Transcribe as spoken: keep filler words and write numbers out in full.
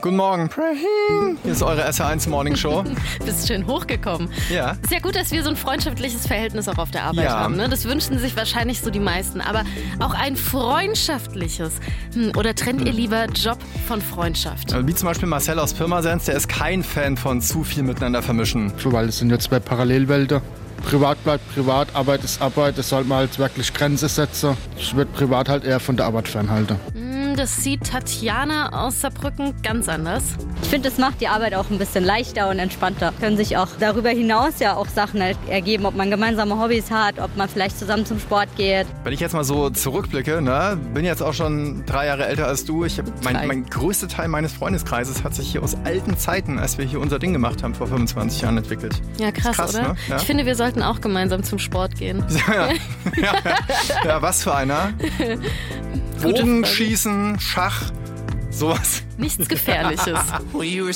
Guten Morgen. Hier ist eure S R eins Morning Show. Bist schön hochgekommen. Ja. Ist ja gut, dass wir so ein freundschaftliches Verhältnis auch auf der Arbeit Ja. haben. Ne? Das wünschen sich wahrscheinlich so die meisten. Aber auch ein freundschaftliches. Hm, oder trennt ihr lieber Job von Freundschaft? Wie zum Beispiel Marcel aus Pirmasens, der ist kein Fan von zu viel miteinander vermischen. Weil es sind ja zwei Parallelwelten. Privat bleibt privat, Arbeit ist Arbeit. Das sollte man halt wirklich Grenzen setzen. Ich würde privat halt eher von der Arbeit fernhalten. Hm, das sieht Tatjana aus Saarbrücken ganz anders. Ich finde, das macht die Arbeit auch ein bisschen leichter und entspannter. Können sich auch darüber hinaus ja auch Sachen ergeben, ob man gemeinsame Hobbys hat, ob man vielleicht zusammen zum Sport geht. Wenn ich jetzt mal so zurückblicke, ne, bin jetzt auch schon drei Jahre älter als du. Ich hab, mein, Drei. mein größter Teil meines Freundeskreises hat sich hier aus alten Zeiten, als wir hier unser Ding gemacht haben, vor fünfundzwanzig Jahren entwickelt. Ja, krass, Krass, oder? ne? Ja. Ich finde, wir sollten auch gemeinsam zum Sport gehen. Ja, ja, ja, was für einer? Gute Bogenschießen, Schach, sowas. Nichts Gefährliches. Well, you were